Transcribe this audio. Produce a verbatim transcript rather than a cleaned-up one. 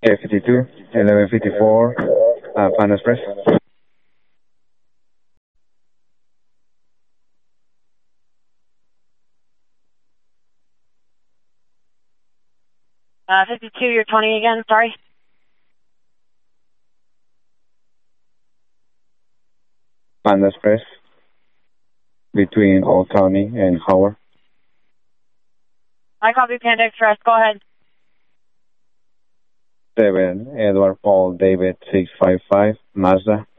A fifty-two, eleven fifty-four, uh, Panda Express. Uh, fifty-two, you're twenty again, sorry. Panda Express between Old County and Howard. I copy Panda Express, go ahead. seven, Edward Paul David six five five, Mazda.